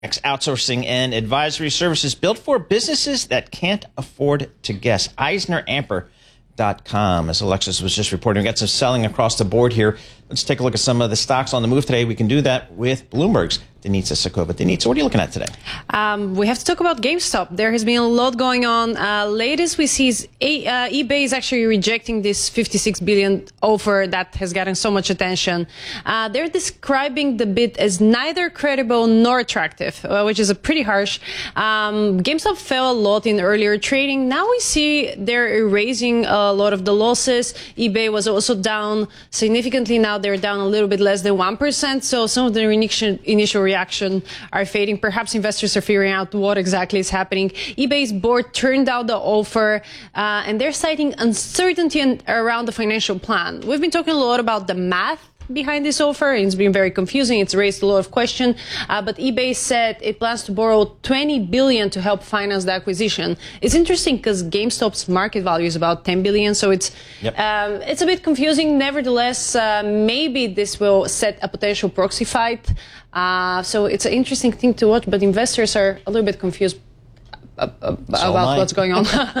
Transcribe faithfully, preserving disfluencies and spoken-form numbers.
Outsourcing and advisory services built for businesses that can't afford to guess. Eisner Amper dot com, as Alexis was just reporting. We've got some selling across the board here. Let's take a look at some of the stocks on the move today. We can do that with Bloomberg's Denitsa Sokova. Denitsa, what are you looking at today? Um, we have to talk about GameStop. There has been a lot going on. Uh, latest we see is a, uh, eBay is actually rejecting this fifty-six billion dollars offer that has gotten so much attention. Uh, they're describing the bid as neither credible nor attractive, uh, which is a pretty harsh. Um, GameStop fell a lot in earlier trading. Now we see they're erasing a lot of the losses. eBay was also down significantly. Now they're down a little bit less than one percent. So some of the initial, initial reaction are fading. Perhaps investors are figuring out what exactly is happening. eBay's board turned down the offer, uh, and they're citing uncertainty around the financial plan. We've been talking a lot about the math behind this offer. It's been very confusing. It's raised a lot of questions. Uh, but eBay said it plans to borrow twenty billion dollars to help finance the acquisition. It's interesting because GameStop's market value is about ten billion dollars, so it's yep. um, it's a bit confusing. Nevertheless, uh, maybe this will set a potential proxy fight. Uh, so it's an interesting thing to watch, but investors are a little bit confused about so what's going on.